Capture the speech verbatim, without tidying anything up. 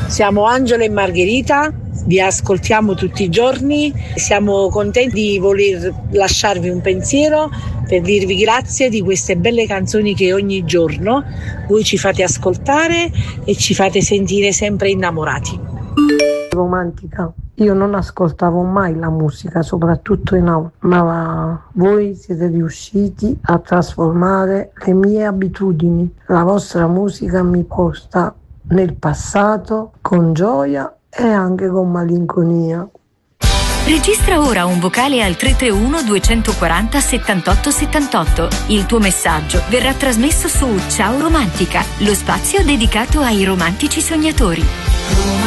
Siamo Angelo e Margherita, vi ascoltiamo tutti i giorni, siamo contenti di voler lasciarvi un pensiero per dirvi grazie di queste belle canzoni che ogni giorno voi ci fate ascoltare e ci fate sentire sempre innamorati. Romantica. Io non ascoltavo mai la musica, soprattutto in auto, ma voi siete riusciti a trasformare le mie abitudini. La vostra musica mi porta nel passato con gioia e anche con malinconia. Registra ora un vocale al tre tre uno due quattro zero settantotto settantotto. Il tuo messaggio verrà trasmesso su Ciao Romantica, lo spazio dedicato ai romantici sognatori.